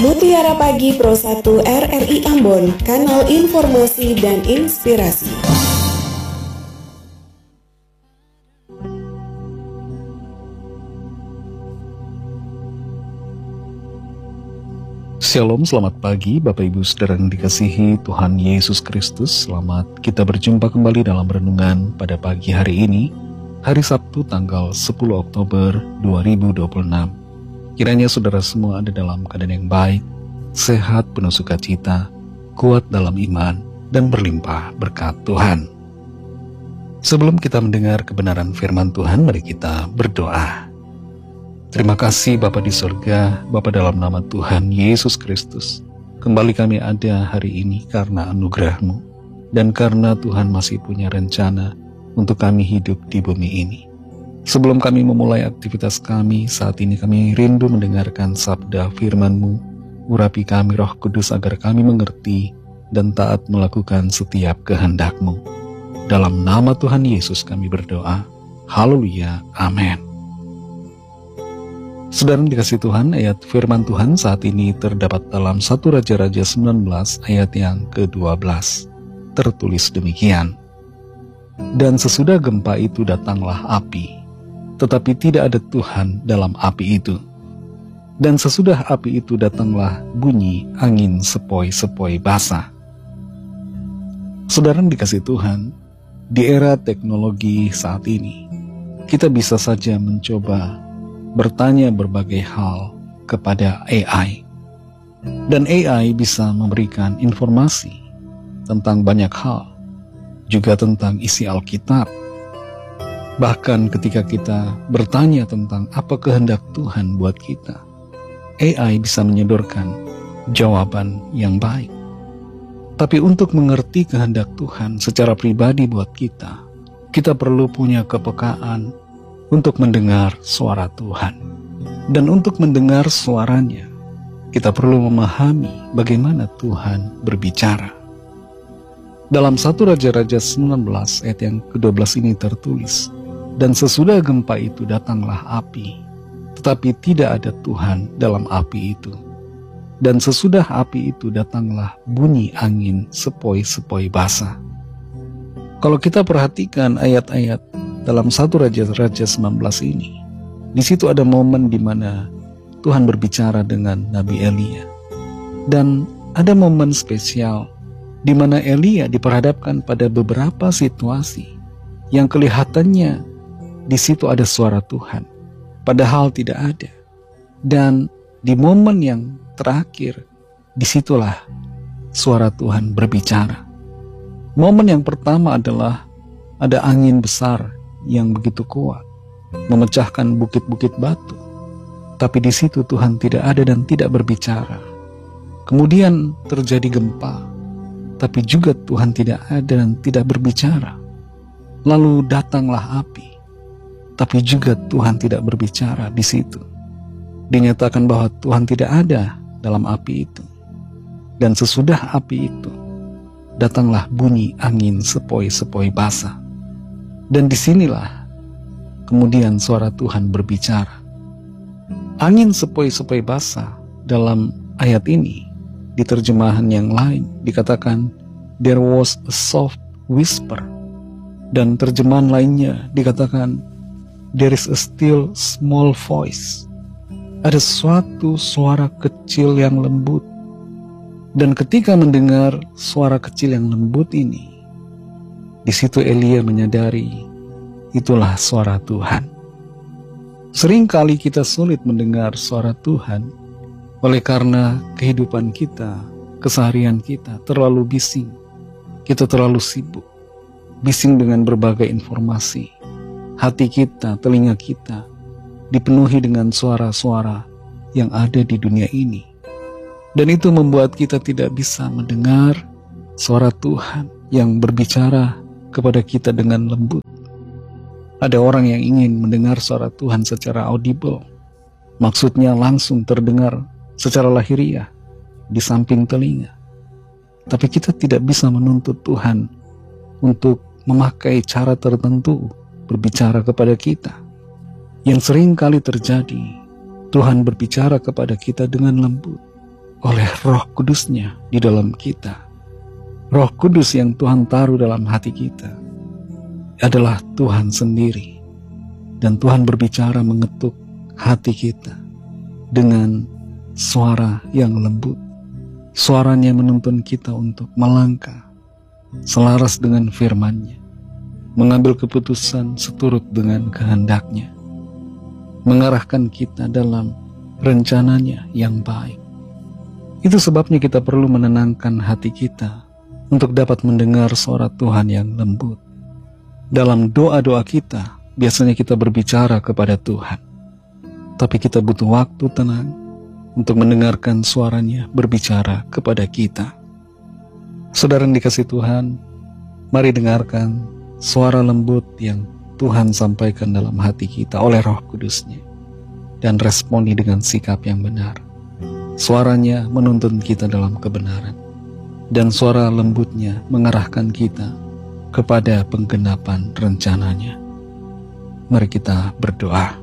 Mutiara Pagi Pro 1 RRI Ambon, kanal informasi dan inspirasi. Shalom, selamat pagi Bapak Ibu Saudara yang dikasihi Tuhan Yesus Kristus. Selamat kita berjumpa kembali dalam renungan pada pagi hari ini, hari Sabtu tanggal 10 Oktober 2026. Kiranya saudara semua ada dalam keadaan yang baik, sehat, penuh sukacita, kuat dalam iman, dan berlimpah berkat Tuhan. Sebelum kita mendengar kebenaran firman Tuhan, mari kita berdoa. Terima kasih Bapa di surga, Bapa dalam nama Tuhan Yesus Kristus. Kembali kami ada hari ini karena anugerah-Mu, dan karena Tuhan masih punya rencana untuk kami hidup di bumi ini. Sebelum kami memulai aktivitas kami, saat ini kami rindu mendengarkan sabda firman-Mu. Urapi kami Roh Kudus agar kami mengerti dan taat melakukan setiap kehendak-Mu. Dalam nama Tuhan Yesus kami berdoa. Haleluya, amin. Saudara dikasih Tuhan, ayat firman Tuhan saat ini terdapat dalam 1 Raja-Raja 19 ayat yang ke-12. Tertulis demikian. Dan sesudah gempa itu datanglah api, tetapi tidak ada Tuhan dalam api itu. Dan sesudah api itu datanglah bunyi angin sepoi-sepoi basah. Saudara dikasih Tuhan, di era teknologi saat ini, kita bisa saja mencoba bertanya berbagai hal kepada AI. Dan AI bisa memberikan informasi tentang banyak hal, juga tentang isi Alkitab. Bahkan ketika kita bertanya tentang apa kehendak Tuhan buat kita, AI bisa menyodorkan jawaban yang baik. Tapi untuk mengerti kehendak Tuhan secara pribadi buat kita, kita perlu punya kepekaan untuk mendengar suara Tuhan. Dan untuk mendengar suaranya, kita perlu memahami bagaimana Tuhan berbicara. Dalam 1 Raja-Raja 19 ayat yang ke-12 ini tertulis, dan sesudah gempa itu datanglah api, tetapi tidak ada Tuhan dalam api itu. Dan sesudah api itu datanglah bunyi angin sepoi-sepoi basah. Kalau kita perhatikan ayat-ayat dalam 1 Raja-Raja 19 ini, di situ ada momen di mana Tuhan berbicara dengan Nabi Elia. Dan ada momen spesial di mana Elia diperhadapkan pada beberapa situasi yang kelihatannya di situ ada suara Tuhan, padahal tidak ada. Dan di momen yang terakhir, disitulah suara Tuhan berbicara. Momen yang pertama adalah ada angin besar yang begitu kuat, memecahkan bukit-bukit batu. Tapi di situ Tuhan tidak ada dan tidak berbicara. Kemudian terjadi gempa, tapi juga Tuhan tidak ada dan tidak berbicara. Lalu datanglah api, tapi juga Tuhan tidak berbicara di situ. Dinyatakan bahwa Tuhan tidak ada dalam api itu. Dan sesudah api itu, datanglah bunyi angin sepoi-sepoi basah. Dan disinilah kemudian suara Tuhan berbicara. Angin sepoi-sepoi basah dalam ayat ini, di terjemahan yang lain dikatakan there was a soft whisper. Dan terjemahan lainnya dikatakan there is a still small voice. Ada suatu suara kecil yang lembut. Dan ketika mendengar suara kecil yang lembut ini, di situ Elia menyadari itulah suara Tuhan. Seringkali kita sulit mendengar suara Tuhan oleh karena kehidupan kita, keseharian kita terlalu bising. Kita terlalu sibuk, bising dengan berbagai informasi. Hati kita, telinga kita dipenuhi dengan suara-suara yang ada di dunia ini. Dan itu membuat kita tidak bisa mendengar suara Tuhan yang berbicara kepada kita dengan lembut. Ada orang yang ingin mendengar suara Tuhan secara audible, maksudnya langsung terdengar secara lahiriah di samping telinga. Tapi kita tidak bisa menuntut Tuhan untuk memakai cara tertentu berbicara kepada kita. Yang sering kali terjadi, Tuhan berbicara kepada kita dengan lembut. oleh Roh Kudus-Nya di dalam kita. Roh Kudus yang Tuhan taruh dalam hati kita adalah Tuhan sendiri. Dan Tuhan berbicara mengetuk hati kita dengan suara yang lembut. Suaranya menuntun kita untuk melangkah selaras dengan firman-Nya, mengambil keputusan seturut dengan kehendak-Nya, mengarahkan kita dalam rencana-Nya yang baik. Itu sebabnya kita perlu menenangkan hati kita untuk dapat mendengar suara Tuhan yang lembut. Dalam doa-doa kita, biasanya kita berbicara kepada Tuhan, tapi kita butuh waktu tenang untuk mendengarkan suaranya berbicara kepada kita. Saudara yang dikasihi Tuhan, mari dengarkan suara lembut yang Tuhan sampaikan dalam hati kita oleh Roh Kudus-Nya, dan responi dengan sikap yang benar. Suaranya menuntun kita dalam kebenaran, dan suara lembutnya mengarahkan kita kepada penggenapan rencananya. Mari kita berdoa.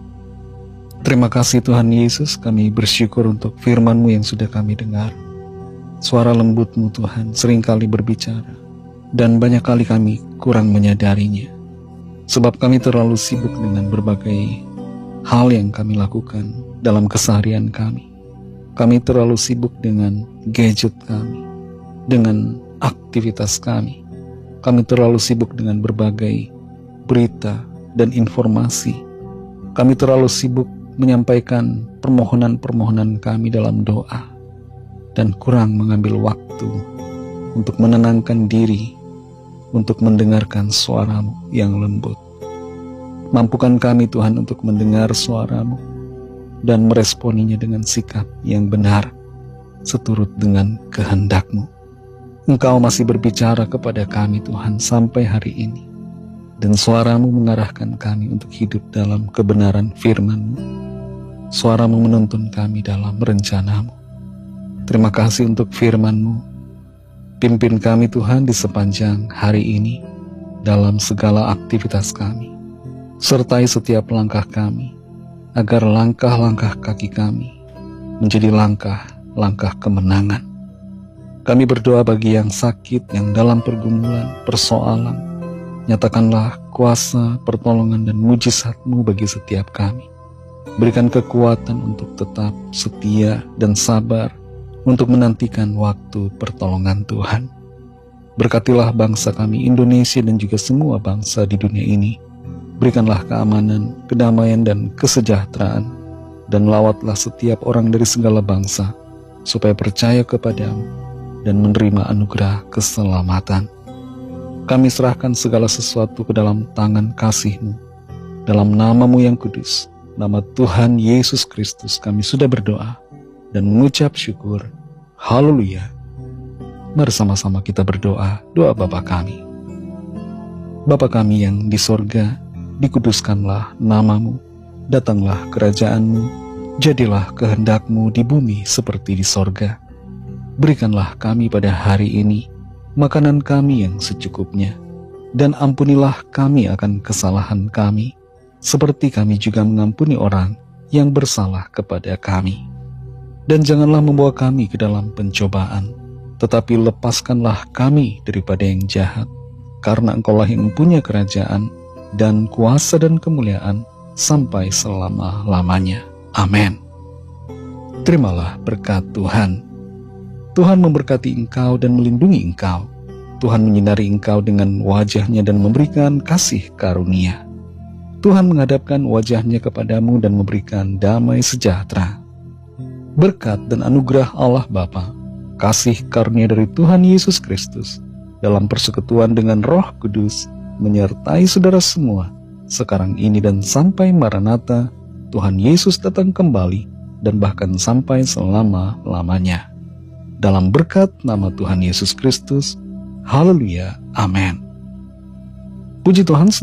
Terima kasih Tuhan Yesus, kami bersyukur untuk firman-Mu yang sudah kami dengar. Suara lembut-Mu Tuhan seringkali berbicara, dan banyak kali kami kurang menyadarinya. Sebab kami terlalu sibuk dengan berbagai hal yang kami lakukan dalam keseharian kami. Kami terlalu sibuk dengan gadget kami, dengan aktivitas kami. Kami terlalu sibuk dengan berbagai berita dan informasi. Kami terlalu sibuk menyampaikan permohonan-permohonan kami dalam doa, dan kurang mengambil waktu untuk menenangkan diri, untuk mendengarkan suara-Mu yang lembut. Mampukan kami Tuhan untuk mendengar suara-Mu dan meresponinya dengan sikap yang benar, seturut dengan kehendak-Mu. Engkau masih berbicara kepada kami Tuhan sampai hari ini, dan suara-Mu mengarahkan kami untuk hidup dalam kebenaran firman-Mu. Suara-Mu menuntun kami dalam rencana-Mu. Terima kasih untuk firman-Mu. Pimpin kami Tuhan di sepanjang hari ini dalam segala aktivitas kami. Sertai setiap langkah kami, agar langkah-langkah kaki kami menjadi langkah-langkah kemenangan. Kami berdoa bagi yang sakit, yang dalam pergumulan, persoalan. Nyatakanlah kuasa, pertolongan, dan mujizat-Mu bagi setiap kami. Berikan kekuatan untuk tetap setia dan sabar untuk menantikan waktu pertolongan Tuhan. Berkatilah bangsa kami Indonesia dan juga semua bangsa di dunia ini. Berikanlah keamanan, kedamaian, dan kesejahteraan, dan lawatlah setiap orang dari segala bangsa supaya percaya kepadamu dan menerima anugerah keselamatan. Kami serahkan segala sesuatu ke dalam tangan kasih-Mu. Dalam nama-Mu yang kudus, nama Tuhan Yesus Kristus, kami sudah berdoa dan mengucap syukur. Haleluya. Mari sama-sama kita berdoa, doa Bapa kami. Bapa kami yang di sorga, dikuduskanlah nama-Mu, datanglah kerajaan-Mu, jadilah kehendak-Mu di bumi seperti di sorga. Berikanlah kami pada hari ini makanan kami yang secukupnya, dan ampunilah kami akan kesalahan kami, seperti kami juga mengampuni orang yang bersalah kepada kami. Dan janganlah membawa kami ke dalam pencobaan, tetapi lepaskanlah kami daripada yang jahat, karena Engkaulah yang mempunyai kerajaan, dan kuasa dan kemuliaan, sampai selama-lamanya. Amin. Terimalah berkat Tuhan. Tuhan memberkati engkau dan melindungi engkau. Tuhan menyinari engkau dengan wajah-Nya dan memberikan kasih karunia. Tuhan menghadapkan wajah-Nya kepadamu dan memberikan damai sejahtera. Berkat dan anugerah Allah Bapa, kasih karunia dari Tuhan Yesus Kristus, dalam persekutuan dengan Roh Kudus, menyertai saudara semua, sekarang ini dan sampai Maranatha, Tuhan Yesus datang kembali, dan bahkan sampai selama-lamanya. Dalam berkat nama Tuhan Yesus Kristus, haleluya, amin. Puji Tuhan.